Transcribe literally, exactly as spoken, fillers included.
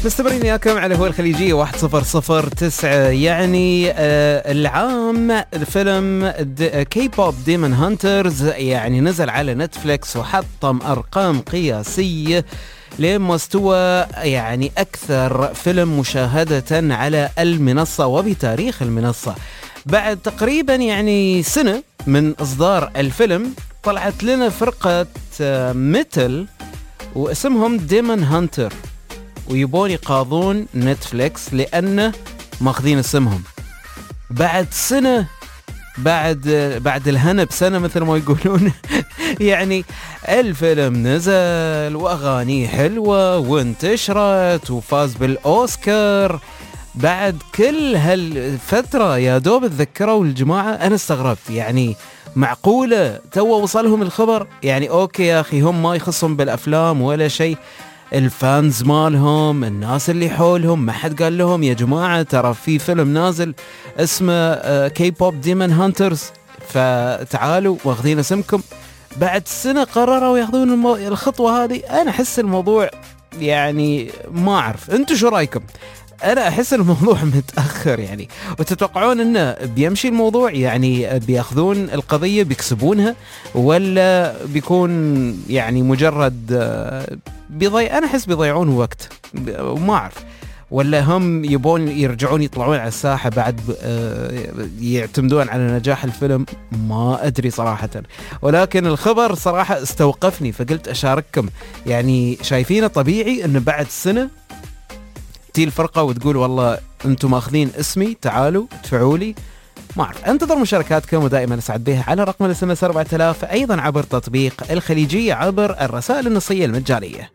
مستمرين وياكم على هو الخليجية واحد صفر صفر تسعة. يعني آه العام فيلم كي بوب ديمون هانترز يعني نزل على نتفليكس وحطم أرقام قياسية لمستوى يعني أكثر فيلم مشاهدة على المنصة وبتاريخ المنصة. بعد تقريبا يعني سنة من إصدار الفيلم طلعت لنا فرقة آه ميتل واسمهم ديمون هانتر، ويبون يقاضون نتفليكس لأنه ماخذين اسمهم. بعد سنة بعد بعد الهنا بسنة مثل ما يقولون يعني الفيلم نزل وأغانيه حلوة وانتشرت وفاز بالأوسكار. بعد كل هالفترة يا دوب تذكروا الجماعة. أنا استغربت يعني معقولة تو وصلهم الخبر؟ يعني أوكي يا أخي هم ما يخصهم بالأفلام ولا شيء، الفانز مالهم الناس اللي حولهم ما حد قال لهم يا جماعة ترى في فيلم نازل اسمه كي بوب ديمون هانترز فتعالوا واخذين اسمكم. بعد سنة قرروا ياخذون المو... الخطوة هذه. أنا أحس الموضوع يعني ما أعرف أنتوا شو رأيكم؟ أنا أحس الموضوع متأخر يعني. وتتوقعون أنه بيمشي الموضوع يعني بياخذون القضية بيكسبونها ولا بيكون يعني مجرد بيضيع؟ أنا أحس بيضيعون وقت وما أعرف، ولا هم يبون يرجعون يطلعون على الساحة بعد يعتمدون على نجاح الفيلم. ما أدري صراحة، ولكن الخبر صراحة استوقفني فقلت أشارككم. يعني شايفينه طبيعي أنه بعد سنة تي الفرقة وتقول والله أنتم ماخذين اسمي تعالوا ادفعوا لي؟ ما أعرف. انتظر مشاركاتكم ودائما أسعد بها على رقم الاس ام اس أربعة آلاف، أيضا عبر تطبيق الخليجية عبر الرسائل النصية المجانية.